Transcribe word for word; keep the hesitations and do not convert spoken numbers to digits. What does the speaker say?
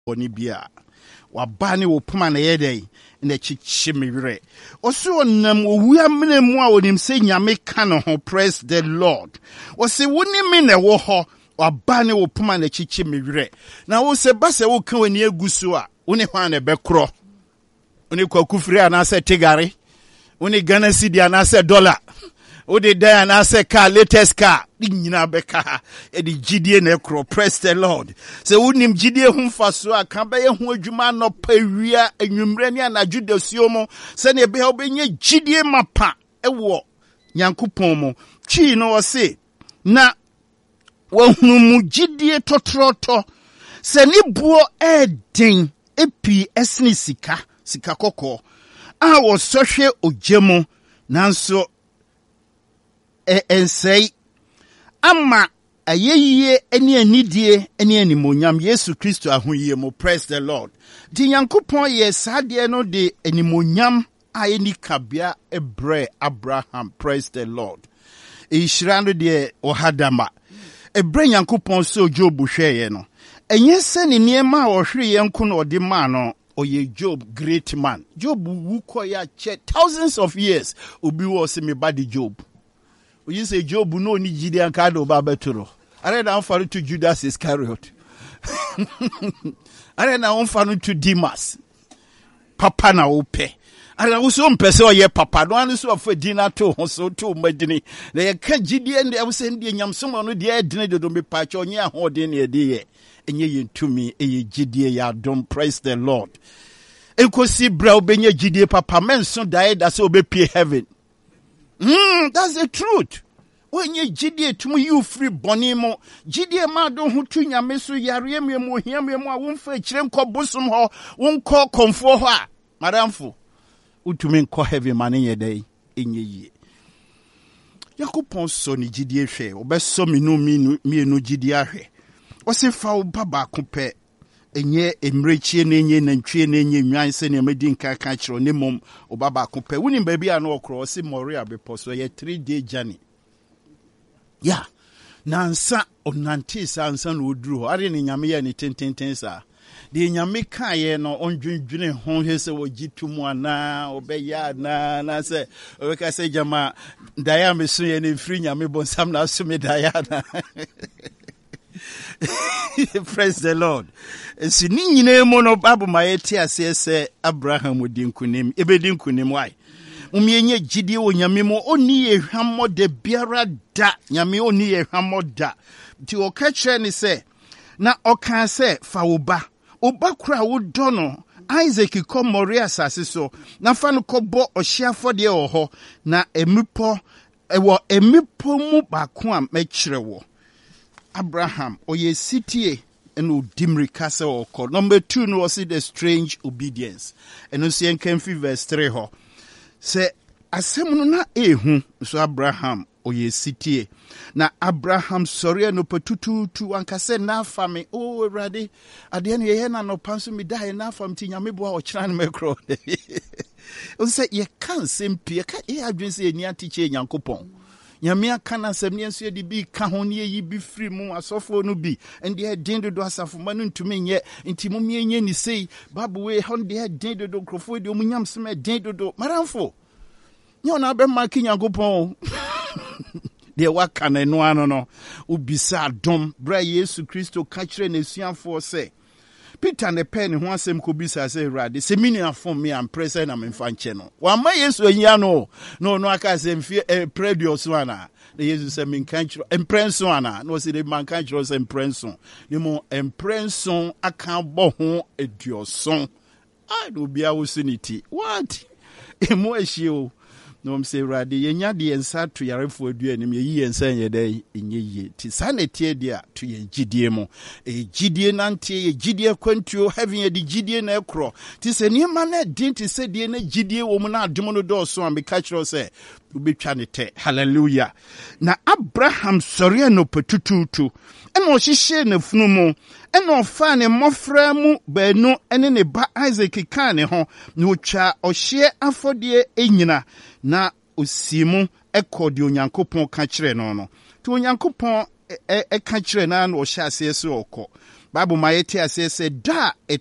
boni bia wabane wo poma na yedey na chichi mewre oso onam owua mene mu a onim se nyame ka no ho. Praise the Lord. Wose woni me na wo ho wabane wo poma na chichi mewre na wo se ba se wo kan wani aguso a woni hwan na bekro woni kwakufiri anase tigare woni Ghana cedi anase dollar wodi da anase car latest car nyina beka e di gidie na ekro. Praise the Lord. Se wonim gidie hu mfaso aka ba ye hu adwuma no pawia anwumre ne anadwo dasuo mo se ne be obenya gidie mapa ewo Nyankopɔn mo twi no wose na wahunu mu gidie totroto se ni buo eden epi esni sika sika kokɔ a wo sohwe ogyemo nanso e ensei ama ayeye eni anidie eni animonyam Yesu Kristo ahoyie mo. Praise the Lord. Di Nyankopɔn ye sade no de animonyam a eni kabia ebre Abraham. Praise the Lord. E shirano de ohadama ebre Nyankopɔn so Job hweye no enye se ne niema a ohwe ye nko na ode ma no oye Job great man. Job wu koya che thousands of years obi wo se me body Job. You say Job no ni Gideon kado babeturo. Are na onfaru to Judas Iscariot. Are na onfaru to Demas. Papa na ope. Are na so mpese oye papa no anu so afa dina to so to madini. Na ye ka Gideon de say ndie nyamsom no de adine de do me pacho onye ahode na de ye. Enye yentumi eye Gideon ya don. Praise the Lord. Ekosi bra obenye Gideon papa men so die da say obepie heaven. Mm, that's the truth. When you jidie tumu you free bonimo, jidie ma don hutu nyame so yare me mo hia me mo a won fa kire nko bosom ho, won ko komfo ho a madamfo. Utumi nko heavy man ye dey enye yie. Yakopon so ni jidie hwe, obeso me no mi mi no jidie ahwe. O se fa wo baba ko pe enye emrechie na enye nantwie na enye nwan se na medi nka ka kiro ne mom obaba ko pe woni ba bia na okro se Moria bepo so ye three day journey ya na nsa onante sa nsa na oduru are ne nyame ye ne tententen sa de nyame ka ye no ondwendwene ho he se wogitumu ana obeya na na se obeka se jama daya mesu ye ne free nyame bonsam na so me daya na. Praise the Lord. Si ni nyine mo no Bible ma yeti ase se Abraham odi nkunim ebedi nkunim wai umienye gidie wo nyame mo oni ehwammo de biara da nyame oni ehwammo da ti o ka kire ni se na o kan se fa wo ba o ba kura wo do no Isaac ko Moria asase so na fa no kɔbɔ ohyiafode wɔ hɔ na emipo ewo emipo mu ba ko a mekire wo Abraham oye sitie eno dimri kase oko. Number two no was the strange obedience. Eno si enkenfi verse three ho. Se asem no na ehu so Abraham oye sitie. Na Abraham sorry no petutu tu ankase na fami o Awurade ade na ye na no panso mi dai na fam ti nyame bo a o kira na mekro. O se ye kan sempi ka e adwen se eni atiche Nyankopɔn. Nyame aka na asɛm ne nso de bi ka ho ne yi bi firi mu asɔfo no bi ende den dodo asafo ma no ntumi nyɛ nti mu mienye ni sei babu we hon de den dodo krofo de mu nyam sem den dodo maramfo nyɛ na be ma ki Nyankopɔn de waka na no ano no obisa dom bra Yesu Kristo ka kire na suafo sɛ Peter ne pen ho asɛm ko bisa sɛ Awurade sɛ mini afom me am present na me fa nche no wa ma Yesu anyia no no no aka sɛ mfie predio so ana na Yesu sɛ me kan kiro emprenso ana no sɛ de man kan kiro sɛ emprenso ne mo emprenso aka bɔ ho eduoson ai do bia wo suniti what emo ehie no m say Awurade yenya de ensa to yarefo aduanim ye yi ensa ye dai enye yi ti sanete dia to ye gidie mo e gidie nante ye gidie kwantuo having ye di gidie na ekro ti se niema na din ti se die na gidie wo mu na adom no do so am be catch say ubetwa ne te. Hallelujah. Na Abraham sori no petututu eno hihye na funu mu eno fa ne mofra mu baanu ene ne ba Isaac kan ne ho na otwa ohye afodie enyina na osimu ekodi Onyankopɔn ka kire no no to Onyankopɔn e ka kire na na ohye ase ese okɔ Bible ma yɛte ase sɛ da